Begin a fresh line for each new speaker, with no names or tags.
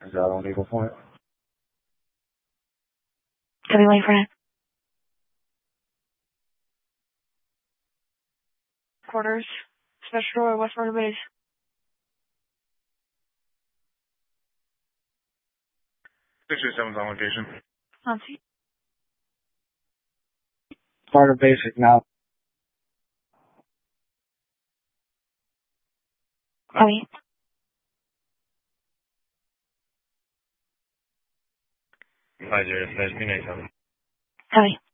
Is that on Eagle Point?
Copy, waiting for it. Quarters. Special door, West Florida base.
Seven's on location.
On seat.
Florida basic now.
Copy.
Hi, Jared. Nice to meet you.
Copy.